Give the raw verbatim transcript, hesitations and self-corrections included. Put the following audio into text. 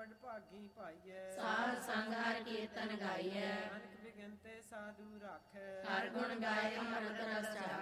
ਵਡਭਾਗੀ ਪਾਈਐ। ਸਾਧ ਸੰਗ ਹਰ ਕੀਰਤਨ ਗਾਈਐ। ਅਨਕ ਬਿਗੰਤੇ ਸਾਧੂ ਰੱਖ। ਹਰ ਗੁਣ ਗਾਏ ਅੰਮ੍ਰਿਤ ਰਸ